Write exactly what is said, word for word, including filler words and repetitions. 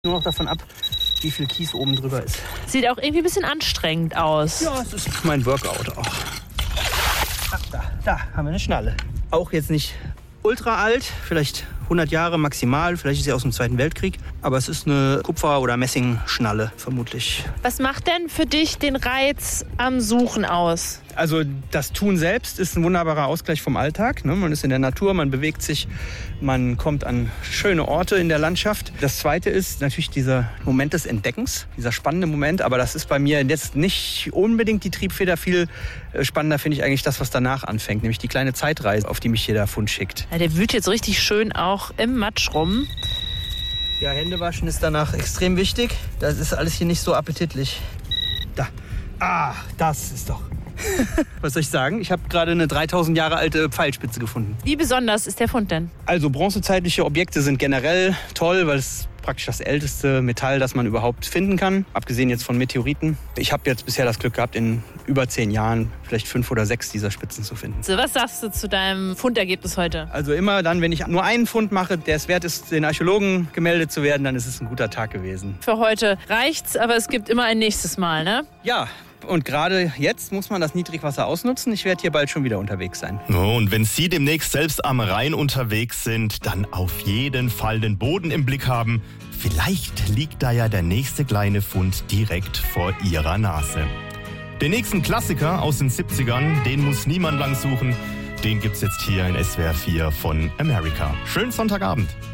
Nur noch davon ab, wie viel Kies oben drüber ist. Sieht auch irgendwie ein bisschen anstrengend aus. Ja, es ist mein Workout auch. Ach, da, da haben wir eine Schnalle. Auch jetzt nicht ultra alt, vielleicht hundert Jahre maximal. Vielleicht ist sie aus dem Zweiten Weltkrieg. Aber es ist eine Kupfer- oder Messingschnalle, vermutlich. Was macht denn für dich den Reiz am Suchen aus? Also das Tun selbst ist ein wunderbarer Ausgleich vom Alltag. Ne? Man ist in der Natur, man bewegt sich, man kommt an schöne Orte in der Landschaft. Das Zweite ist natürlich dieser Moment des Entdeckens, dieser spannende Moment. Aber das ist bei mir jetzt nicht unbedingt die Triebfeder. Viel spannender finde ich eigentlich das, was danach anfängt, nämlich die kleine Zeitreise, auf die mich jeder Fund schickt. Ja, der wühlt jetzt richtig schön auch im Matsch rum. Ja, Hände waschen ist danach extrem wichtig. Das ist alles hier nicht so appetitlich. Da. Ah, das ist doch... Was soll ich sagen? Ich habe gerade eine dreitausend Jahre alte Pfeilspitze gefunden. Wie besonders ist der Fund denn? Also bronzezeitliche Objekte sind generell toll, weil es praktisch das älteste Metall, das man überhaupt finden kann. Abgesehen jetzt von Meteoriten. Ich habe jetzt bisher das Glück gehabt, in über zehn Jahren vielleicht fünf oder sechs dieser Spitzen zu finden. So, was sagst du zu deinem Fundergebnis heute? Also immer dann, wenn ich nur einen Fund mache, der es wert ist, den Archäologen gemeldet zu werden, dann ist es ein guter Tag gewesen. Für heute reicht's, aber es gibt immer ein nächstes Mal, ne? Ja. Und gerade jetzt muss man das Niedrigwasser ausnutzen. Ich werde hier bald schon wieder unterwegs sein. Und wenn Sie demnächst selbst am Rhein unterwegs sind, dann auf jeden Fall den Boden im Blick haben. Vielleicht liegt da ja der nächste kleine Fund direkt vor Ihrer Nase. Den nächsten Klassiker aus den siebzigern, den muss niemand lang suchen. Den gibt's jetzt hier in S W R vier von America. Schönen Sonntagabend.